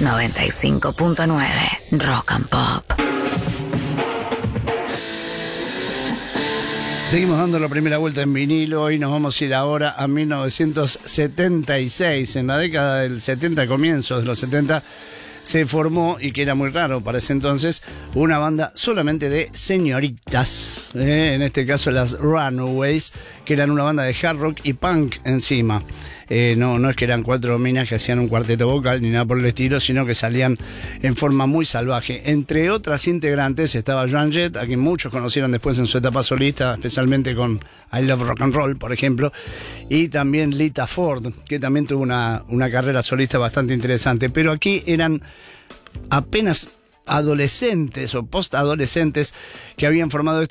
95.9 Rock and Pop. Seguimos dando la primera vuelta en vinilo y nos vamos a ir ahora a 1976. En la década del 70, comienzos de los 70, se formó, y que era muy raro para ese entonces, una banda solamente de señoritas, en este caso las Runaways, que eran una banda de hard rock y punk encima. No es que eran 4 minas que hacían un cuarteto vocal ni nada por el estilo, sino que salían en forma muy salvaje. Entre otras integrantes estaba Joan Jett, a quien muchos conocieron después en su etapa solista, especialmente con I Love Rock and Roll, por ejemplo, y también Lita Ford, que también tuvo una carrera solista bastante interesante. Pero aquí eran apenas adolescentes o postadolescentes que habían formado